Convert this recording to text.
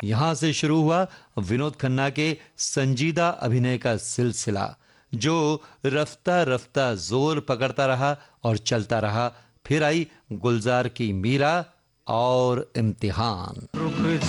यहां से शुरू हुआ विनोद खन्ना के संजीदा अभिनय का सिलसिला, जो रफ्ता रफ्ता जोर पकड़ता रहा और चलता रहा। फिर आई गुलजार की मीरा और इम्तिहान।